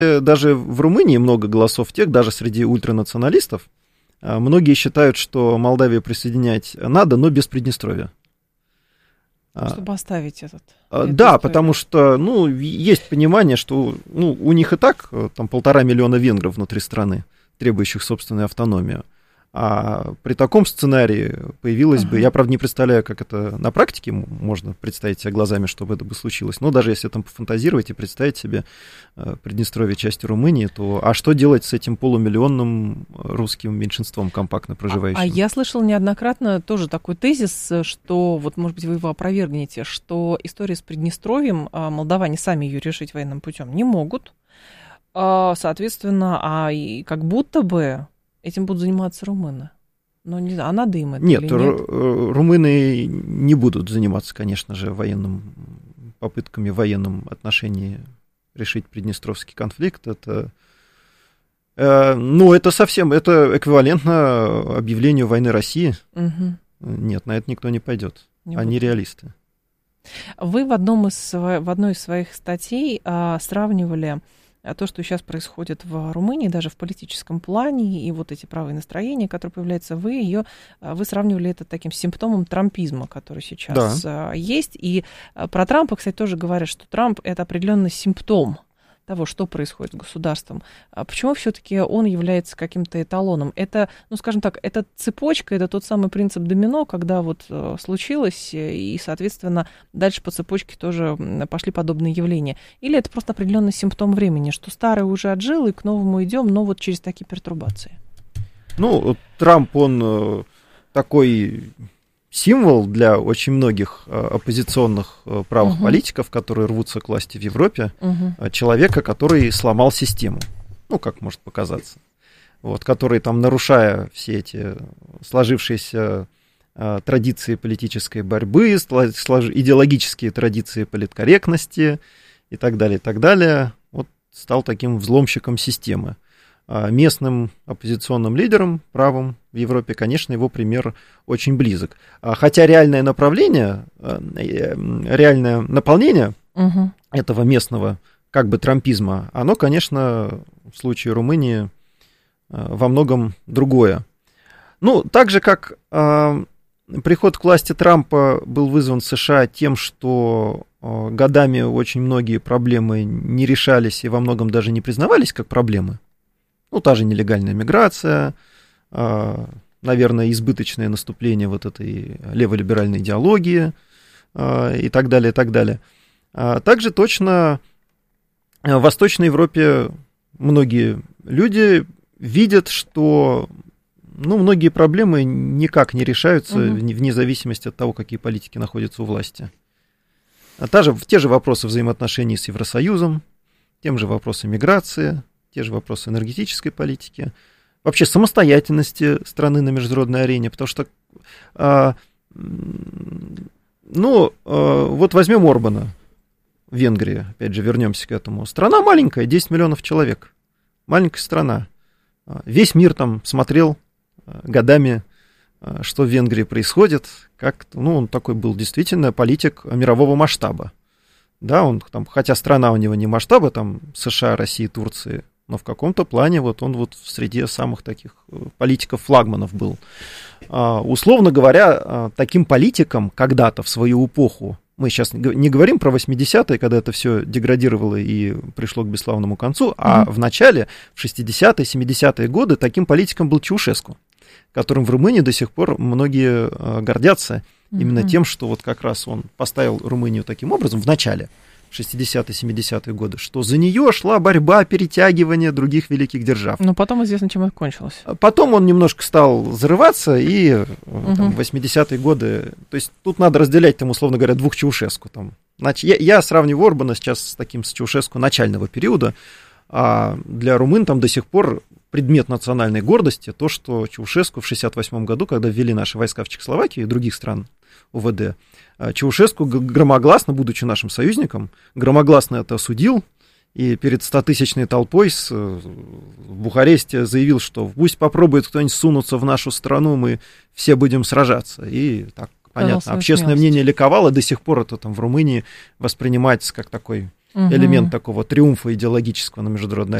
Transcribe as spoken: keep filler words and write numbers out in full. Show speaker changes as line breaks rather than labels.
Даже в Румынии много голосов тех, даже среди ультранационалистов. Многие считают, что Молдавию присоединять надо, но без Приднестровья.
Чтобы оставить этот...
Да, историю. Потому что, ну, есть понимание, что ну, у них и так там полтора миллиона венгров внутри страны, требующих собственную автономию. А при таком сценарии появилось uh-huh. бы... Я, правда, не представляю, как это на практике можно представить себе глазами, чтобы это бы случилось. Но даже если там пофантазировать и представить себе Приднестровье частью Румынии, то а что делать с этим полумиллионным русским меньшинством, компактно проживающим?
А, а я слышала неоднократно тоже такой тезис, что, вот, может быть, вы его опровергнете, что история с Приднестровьем, молдаване сами ее решить военным путем не могут. Соответственно, а и как будто бы этим будут заниматься румыны. Но не знаю, а надо им это
нет,
или нет?
Ру- румыны не будут заниматься, конечно же, военным, попытками в военном отношении решить приднестровский конфликт. Это, э, ну, это совсем, это эквивалентно объявлению войны России.
Угу.
Нет, на это никто не пойдет. Не Они будут. Реалисты.
Вы в, одном из, в одной из своих статей а, сравнивали то, что сейчас происходит в Румынии, даже в политическом плане, и вот эти правые настроения, которые появляются, вы ее, вы сравнивали это таким симптомом трампизма, который сейчас да. есть. И про Трампа, кстати, тоже говорят, что Трамп — это определенный симптом того, что происходит с государством. А почему все-таки он является каким-то эталоном? Это, ну, скажем так, это цепочка, это тот самый принцип домино, когда вот э, случилось, и, соответственно, дальше по цепочке тоже пошли подобные явления. Или это просто определенный симптом времени, что старый уже отжил, и к новому идем, но вот через такие пертурбации?
Ну, Трамп, он э, такой... символ для очень многих оппозиционных правых uh-huh. политиков, которые рвутся к власти в Европе, uh-huh. человека, который сломал систему, ну, как может показаться, вот, который, там, нарушая все эти сложившиеся а, традиции политической борьбы, слож... идеологические традиции политкорректности и так далее, и так далее, вот, стал таким взломщиком системы. Местным оппозиционным лидерам правым в Европе, конечно, его пример очень близок. Хотя реальное направление, реальное наполнение угу. этого местного как бы трампизма, оно, конечно, в случае Румынии во многом другое. Ну, так же, как э, приход к власти Трампа был вызван в США тем, что э, годами очень многие проблемы не решались и во многом даже не признавались как проблемы. Ну, та же нелегальная миграция, наверное, избыточное наступление вот этой леволиберальной идеологии и так далее, и так далее. Также точно в Восточной Европе многие люди видят, что ну, многие проблемы никак не решаются угу. вне зависимости от того, какие политики находятся у власти. Та же, те же вопросы взаимоотношений с Евросоюзом, тем же вопросы миграции, те же вопросы энергетической политики, вообще самостоятельности страны на международной арене, потому что, а, ну, а, вот возьмем Орбана в Венгрии, опять же, вернемся к этому. Страна маленькая, десять миллионов человек, маленькая страна. Весь мир там смотрел годами, что в Венгрии происходит, как, ну, он такой был действительно политик мирового масштаба. Да, он там, хотя страна у него не масштаба, там США, России, Турции, но в каком-то плане вот он вот в среде самых таких политиков-флагманов был. А, условно говоря, таким политиком когда-то в свою эпоху, мы сейчас не говорим про восьмидесятые, когда это все деградировало и пришло к бесславному концу, а mm-hmm. в начале, в шестидесятые, семидесятые годы таким политиком был Чаушеску, которым в Румынии до сих пор многие гордятся mm-hmm. именно тем, что вот как раз он поставил Румынию таким образом в начале, шестидесятые, семидесятые годы, что за нее шла борьба, перетягивание других великих держав.
Но потом известно, чем это кончилось.
Потом он немножко стал взрываться, и угу. там, восьмидесятые годы... То есть тут надо разделять, там, условно говоря, двух Чаушеску. Там. Я, я сравниваю Орбана сейчас с таким с Чаушеску начального периода, а для румын там до сих пор предмет национальной гордости то, что Чаушеску в шестьдесят восьмом году, когда ввели наши войска в Чехословакию и других стран ОВД, Чаушеску громогласно, будучи нашим союзником, громогласно это осудил и перед стотысячной толпой с, в Бухаресте заявил, что пусть попробует кто-нибудь сунуться в нашу страну, мы все будем сражаться. И так, понятно, общественное мнение ликовало, до сих пор это там в Румынии воспринимается как такой угу. элемент такого триумфа идеологического на международной